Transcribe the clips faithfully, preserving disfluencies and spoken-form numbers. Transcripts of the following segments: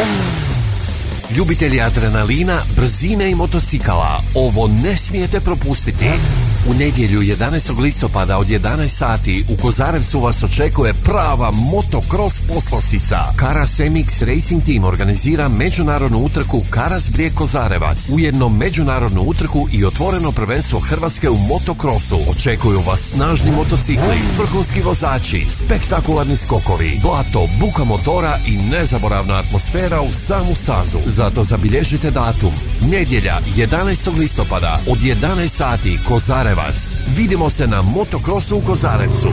Ljubitelji adrenalina, brzine i motocikala, ovo ne smijete propustiti. U nedjelju jedanaestog listopada od jedanaest sati u Kozarevcu vas očekuje prava motocross poslosica. Karas M X Racing Team organizira međunarodnu utrku Karas Brijeg Kozarevac, ujedno međunarodnu utrku i otvoreno prvenstvo Hrvatske u motocrossu. Očekuju vas snažni motocikli, vrhunski vozači, spektakularni skokovi, blato, buka motora i nezaboravna atmosfera u samu stazu. Zato zabilježite datum. Nedjelja jedanaestog listopada od jedanaest sati Kozarevac. Vidimo se na motocrossu u Kozarevcu.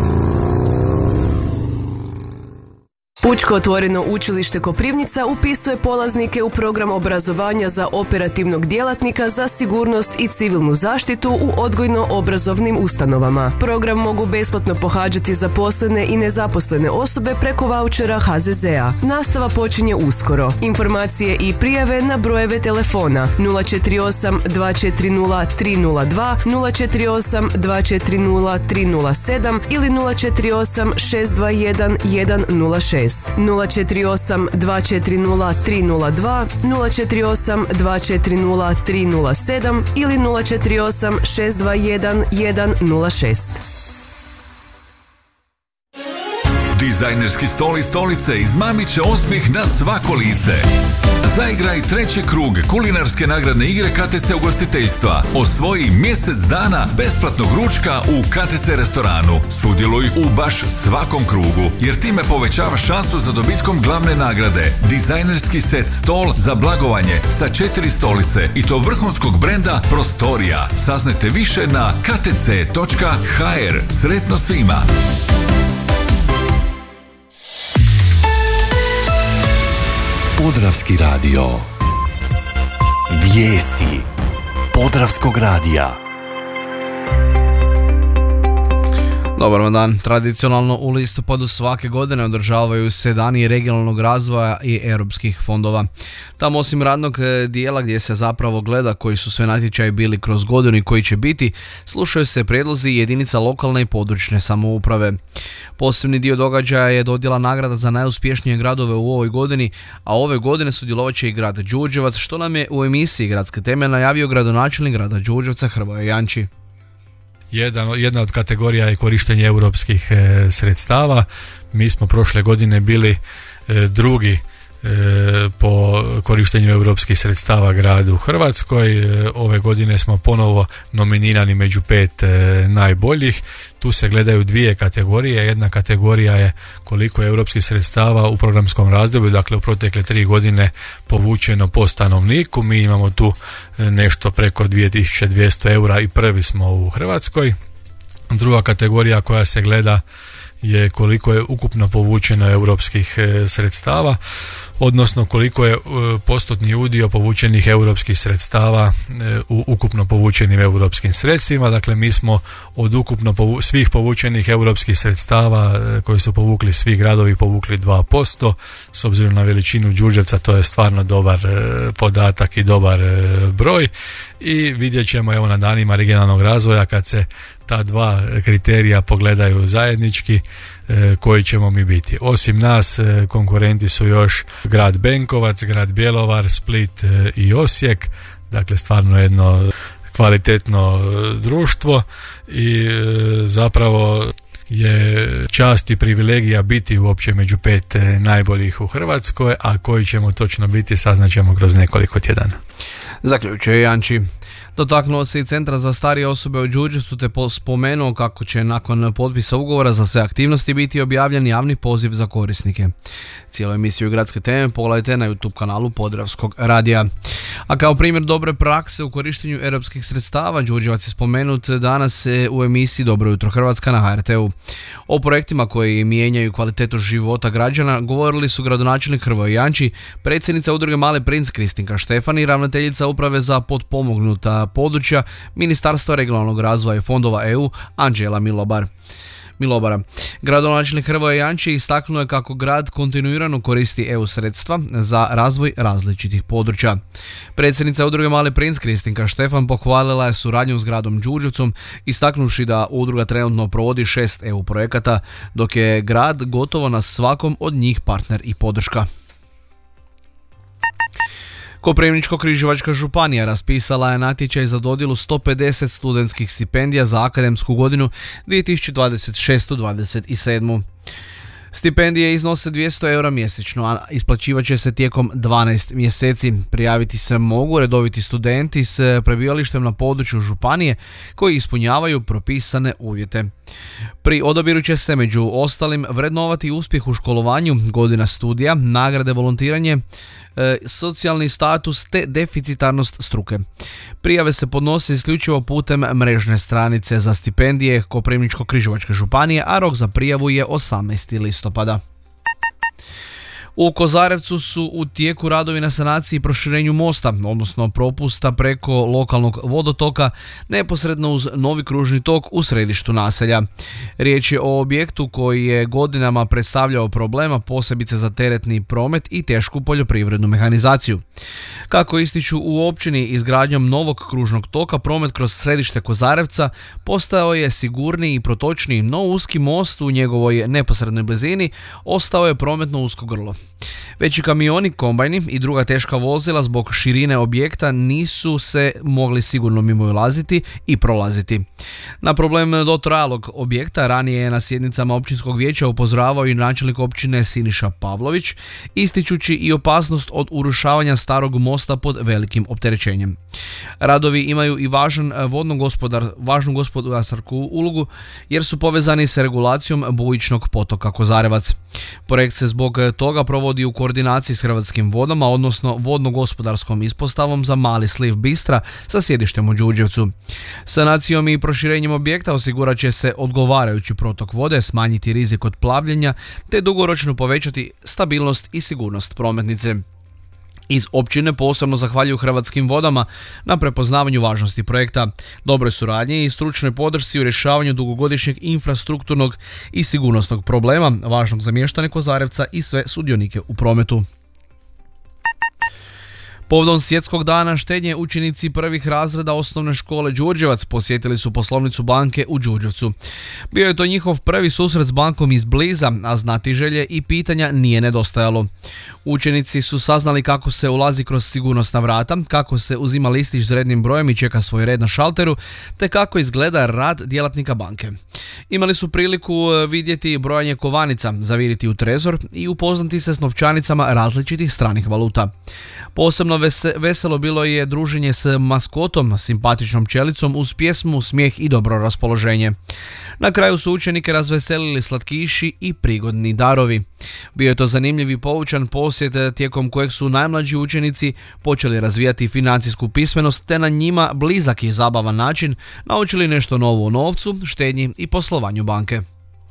Pučko otvoreno učilište Koprivnica upisuje polaznike u program obrazovanja za operativnog djelatnika za sigurnost i civilnu zaštitu u odgojno-obrazovnim ustanovama. Program mogu besplatno pohađati zaposlene i nezaposlene osobe preko vaučera H Z Z-a. Nastava počinje uskoro. Informacije i prijave na brojeve telefona nula četiri osam dva četiri nula tri nula dva, nula četiri osam dva četiri nula tri nula sedam ili nula četiri osam šest dva jedan jedan nula šest. nula četiri osam dva četiri nula tri nula dva, nula četiri osam dva četiri nula tri nula sedam ili nula četiri osam šest dva jedan jedan nula šest. Dizajnerski stol i stolice iz Mamiće osmih na svako lice. Zaigraj treći krug kulinarske nagradne igre K T C ugostiteljstva. Osvoji mjesec dana besplatnog ručka u K T C restoranu. Sudjeluj u baš svakom krugu, jer time povećavaš šansu za dobitkom glavne nagrade. Dizajnerski set stol za blagovanje sa četiri stolice i to vrhunskog brenda Prostorija. Saznajte više na k t c točka h r. Sretno svima! Podravski radio. Vijesti Podravskog radija. Dobar vam dan. Tradicionalno u listopadu svake godine održavaju se dani regionalnog razvoja i europskih fondova. Tamo osim radnog dijela gdje se zapravo gleda koji su sve natječaji bili kroz godinu i koji će biti, slušaju se prijedlozi jedinica lokalne i područne samouprave. Posebni dio događaja je dodjela nagrada za najuspješnije gradove u ovoj godini, a ove godine sudjelovat će i grad Đurđevac, što nam je u emisiji Gradske teme najavio gradonačelnik grada Đurđevca Hrvoje Janči. Jedan, jedna od kategorija je korištenje europskih e, sredstava. Mi smo prošle godine bili e, drugi e, po korištenju europskih sredstava gradu u Hrvatskoj. E, ove godine smo ponovo nominirani među pet e, najboljih. Tu se gledaju dvije kategorije. Jedna kategorija je koliko je europskih sredstava u programskom razdoblju, dakle u protekle tri godine povučeno po stanovniku. Mi imamo tu nešto preko dvije tisuće dvjesto eura i prvi smo u Hrvatskoj. Druga kategorija koja se gleda je koliko je ukupno povučeno europskih sredstava, odnosno koliko je postotni udio povučenih europskih sredstava u ukupno povučenim europskim sredstvima. Dakle, mi smo od ukupno povu- svih povučenih europskih sredstava koji su povukli svi gradovi povukli dva posto. S obzirom na veličinu Đurđevca to je stvarno dobar podatak i dobar broj. I vidjet ćemo evo na danima regionalnog razvoja kad se ta dva kriterija pogledaju zajednički koji ćemo mi biti. Osim nas konkurenti su još grad Benkovac, grad Bjelovar, Split i Osijek. Dakle, stvarno jedno kvalitetno društvo i zapravo je čast i privilegija biti uopće među pet najboljih u Hrvatskoj, a koji ćemo točno biti saznaćemo kroz nekoliko tjedana. Zaključuje Janči. Dotaknuo se i Centra za starije osobe u Đurđevcu te spomenuo kako će nakon potpisa ugovora za sve aktivnosti biti objavljen javni poziv za korisnike. Cijelu emisiju Gradske teme pogledajte na YouTube kanalu Podravskog radija. A kao primjer dobre prakse u korištenju europskih sredstava Đurđevac je spomenut danas u emisiji Dobro jutro Hrvatska na H R T-u. O projektima koji mijenjaju kvalitetu života građana govorili su gradonačelnik Hrvoje Janči, predsjednica udruge Mali princ Kristinka Štefan i ravnateljica uprave za potpomognuta područja Ministarstva regionalnog razvoja i fondova E U Anđela Milobar. Milobara. Gradonačelnik Hrvoje Janči istaknuo je kako grad kontinuirano koristi E U sredstva za razvoj različitih područja. Predsjednica udruge Mali princ Kristinka Štefan pohvalila je suradnju s gradom Đurđevcom, istaknuvši da udruga trenutno provodi šest E U projekata, dok je grad gotovo na svakom od njih partner i podrška. Koprivničko-križevačka županija raspisala je natječaj za dodjelu sto pedeset studentskih stipendija za akademsku godinu dvije tisuće dvadeset šeste dvadeset sedam. Stipendije iznose dvjesto eura mjesečno, a isplaćivat će se tijekom dvanaest mjeseci. Prijaviti se mogu redoviti studenti s prebivalištem na području županije koji ispunjavaju propisane uvjete. Pri odabiru će se među ostalim vrednovati uspjeh u školovanju, godina studija, nagrade, volontiranje, e, socijalni status te deficitarnost struke. Prijave se podnose isključivo putem mrežne stranice za stipendije Koprivničko-križevačke županije, a rok za prijavu je osamnaesti listopada. U Kozarevcu su u tijeku radovi na sanaciji i proširenju mosta, odnosno propusta preko lokalnog vodotoka neposredno uz novi kružni tok u središtu naselja. Riječ je o objektu koji je godinama predstavljao problema, posebice za teretni promet i tešku poljoprivrednu mehanizaciju. Kako ističu u općini, izgradnjom novog kružnog toka promet kroz središte Kozarevca postao je sigurniji i protočniji, no uski most u njegovoj neposrednoj blizini ostao je prometno usko grlo. Veći kamioni, kombajni i druga teška vozila zbog širine objekta nisu se mogli sigurno mimo ulaziti i prolaziti. Na problem dotrajalog objekta ranije je na sjednicama općinskog vijeća upozoravao i načelnik općine Siniša Pavlović, ističući i opasnost od urušavanja starog mosta pod velikim opterećenjem. Radovi imaju i važan vodno gospodar, važnu gospodarsku ulogu jer su povezani s regulacijom bujičnog potoka Kozarevac. Projekt se zbog toga provodi u koordinaciji s Hrvatskim vodama, odnosno vodno-gospodarskom ispostavom za mali sliv Bistra sa sjedištem u Đurđevcu. Sanacijom i proširenjem objekta osigurat će se odgovarajući protok vode, smanjiti rizik od plavljenja te dugoročno povećati stabilnost i sigurnost prometnice. Iz općine posebno zahvaljuju Hrvatskim vodama na prepoznavanju važnosti projekta, dobroj suradnji i stručnoj podršci u rješavanju dugogodišnjeg infrastrukturnog i sigurnosnog problema važnog za mještane Kozarevca i sve sudionike u prometu. Povodom Svjetskog dana štednje učenici prvih razreda osnovne škole Đurđevac posjetili su poslovnicu banke u Đurđevcu. Bio je to njihov prvi susret s bankom izbliza, a znatiželje i pitanja nije nedostajalo. Učenici su saznali kako se ulazi kroz sigurnosna vrata, kako se uzima listić s rednim brojem i čeka svoj red na šalteru, te kako izgleda rad djelatnika banke. Imali su priliku vidjeti brojanje kovanica, zaviriti u trezor i upoznati se s novčanicama različitih stranih valuta. Posebno veselo bilo je druženje s maskotom, simpatičnom pčelicom uz pjesmu, smijeh i dobro raspoloženje. Na kraju su učenike razveselili slatkiši i prigodni darovi. Bio je to zanimljiv i poučan posjet tijekom kojeg su najmlađi učenici počeli razvijati financijsku pismenost te na njima blizak i zabavan način naučili nešto novo o novcu, štednji i poslovanju banke.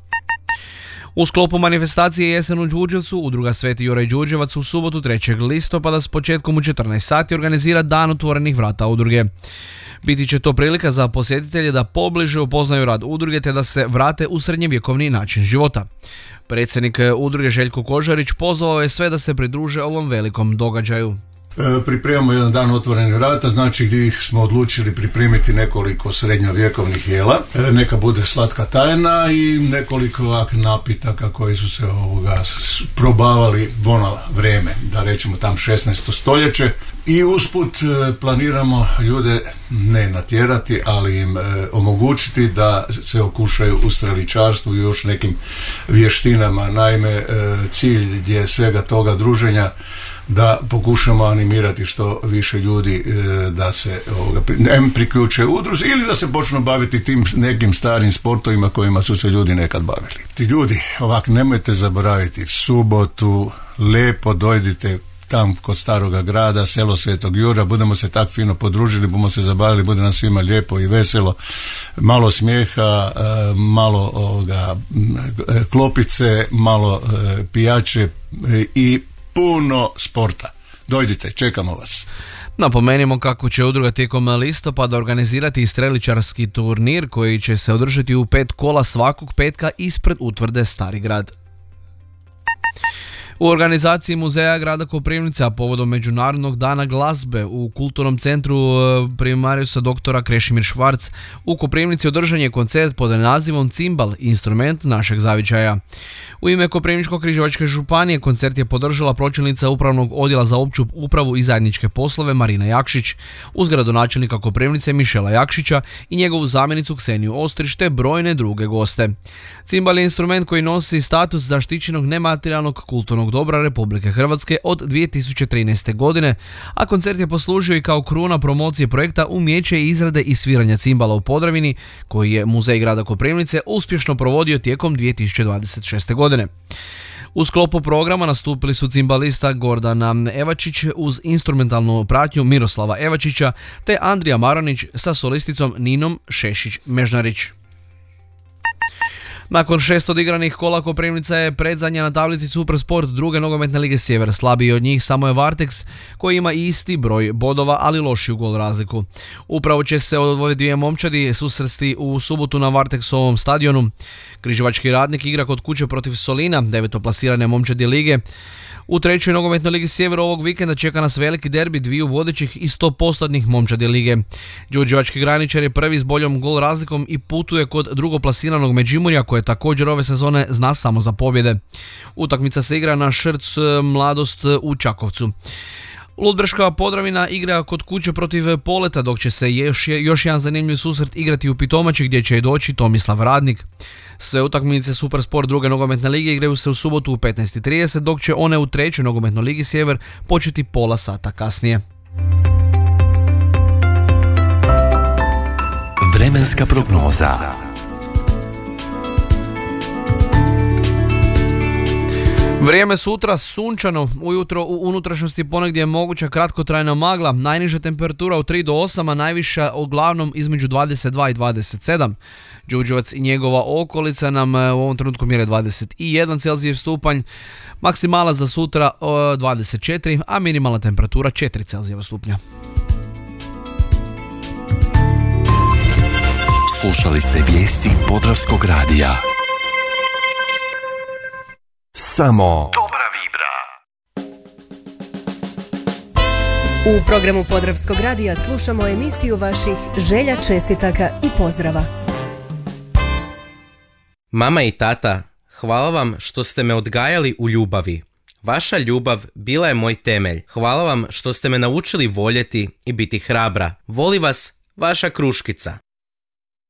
U sklopu manifestacije Jesen u Đurđevcu, udruga Sveti Juraj Đurđevac u subotu trećeg listopada s početkom u četrnaest sati organizira Dan otvorenih vrata udruge. Biti će to prilika za posjetitelje da pobliže upoznaju rad udruge te da se vrate u srednjevjekovni način života. Predsjednik udruge Željko Kožarić pozvao je sve da se pridruže ovom velikom događaju. Pripremamo jedan dan otvorenih vrata, znači gdje smo odlučili pripremiti nekoliko srednjovjekovnih jela, neka bude slatka tajna i nekoliko ovak napitaka koji su se ovoga probavali u ono vrijeme, da rećemo tam šesnaesto stoljeće, i usput planiramo ljude ne natjerati, ali im omogućiti da se okušaju u streličarstvu i još nekim vještinama. Naime, cilj je svega toga druženja da pokušamo animirati što više ljudi da se ovoga, em priključe udruzi ili da se počnu baviti tim nekim starim sportovima kojima su se ljudi nekad bavili. Ti ljudi, ovak, nemojte zaboraviti, subotu lijepo dojdite tam kod Staroga grada, selo Svetog Jura, budemo se tak fino podružili, budemo se zabavili, bude nam svima lijepo i veselo, malo smijeha, malo ovoga, klopice, malo pijače i puno sporta. Dojdite, čekamo vas. Napomenimo kako će udruga tijekom listopada organizirati i streličarski turnir koji će se održati u pet kola svakog petka ispred utvrde Stari grad. U organizaciji Muzeja grada Koprivnica povodom Međunarodnog dana glazbe u Kulturnom centru primariusa doktora Krešimir Švarc u Koprivnici održan je koncert pod nazivom Cimbal, instrument našeg zavičaja. U ime Koprivničko-križevačke županije koncert je podržala pročelnica Upravnog odjela za opću upravu i zajedničke poslove Marina Jakšić uz gradonačelnika Koprivnice Mišela Jakšića i njegovu zamjenicu Kseniju Ostrić te brojne druge goste. Cimbal je instrument koji nosi status zaštićenog nematerijalnog kulturnog dobra Republike Hrvatske od dvije tisuće trinaeste. godine, a koncert je poslužio i kao kruna promocije projekta umijeće izrade i sviranja cimbala u Podravini, koji je Muzej grada Koprivnice uspješno provodio tijekom dvije tisuće dvadeset šeste. godine. U sklopu programa nastupili su cimbalista Gordana Evačić uz instrumentalnu pratnju Miroslava Evačića te Andrija Maronić sa solisticom Ninom Šešić-Mežnarić. Nakon šest odigranih kola Koprivnica je predzadnja na tablici Supersport druge nogometne lige Sjever. Slabiji od njih samo je Varteks koji ima isti broj bodova, ali lošiju gol razliku. Upravo će se od ove dvije momčadi susresti u subotu na Varteksovom stadionu. Križevački Radnik igra kod kuće protiv Solina, devetoplasirane momčadi lige. U trećoj nogometnoj ligi Sjever ovog vikenda čeka nas veliki derbi dviju vodećih i sto postotnih momčadi lige. Đurđevački Graničar je prvi s boljom gol razlikom i putuje kod drugoplasiranog Međimurja koje također ove sezone zna samo za pobjede. Utakmica se igra na Šrc Mladost u Čakovcu. Ludbreška Podravina igra kod kuće protiv Poleta, dok će se još, još jedan zanimljiv susret igrati u Pitomači gdje će doći Tomislav Radnik. Sve utakmice Supersport druge nogometne lige igraju se u subotu u petnaest i trideset, dok će one u trećoj nogometnoj ligi Sjever početi pola sata kasnije. Vremenska prognoza. Vrijeme sutra sunčano, ujutro u unutrašnjosti ponegdje je moguća kratkotrajna magla, najniža temperatura od tri do osam, a najviša uglavnom između dvadeset dva i dvadeset sedam. Đurđevac i njegova okolica nam u ovom trenutku mjere dvadeset jedan Celzijev stupanj, maksimala za sutra dvadeset četiri, a minimalna temperatura četiri Celzijeva stupnja. Slušali ste vijesti Podravskog radija. Samo dobra vibra. U programu Podravskog radija slušamo emisiju vaših želja, čestitaka i pozdrava. Mama i tata, hvala vam što ste me odgajali u ljubavi. Vaša ljubav bila je moj temelj. Hvala vam što ste me naučili voljeti i biti hrabra. Voli vas vaša Kruškica.